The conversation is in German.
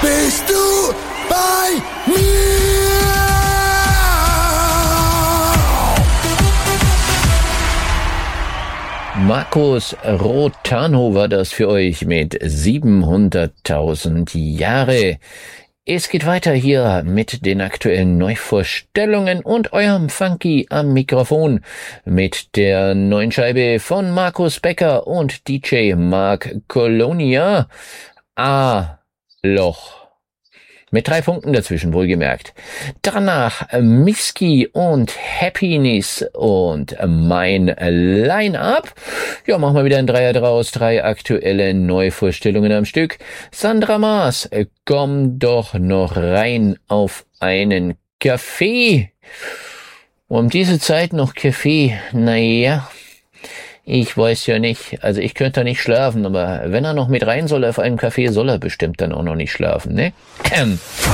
bist du bei mir. Markus Rotano war das für euch mit 700.000 Jahre. Es geht weiter hier mit den aktuellen Neuvorstellungen und eurem Funky am Mikrofon mit der neuen Scheibe von Markus Becker und DJ Mark Colonia. A-Loch. Mit 3 Punkten dazwischen, wohlgemerkt. Danach Miski und Happiness und mein Line-Up. Ja, machen wir wieder ein Dreier draus. 3 aktuelle Neuvorstellungen am Stück. Sandra Maas, komm doch noch rein auf einen Kaffee. Um diese Zeit noch Kaffee, naja, ich weiß ja nicht, also ich könnte da nicht schlafen, aber wenn er noch mit rein soll auf einen Kaffee, soll er bestimmt dann auch noch nicht schlafen, ne?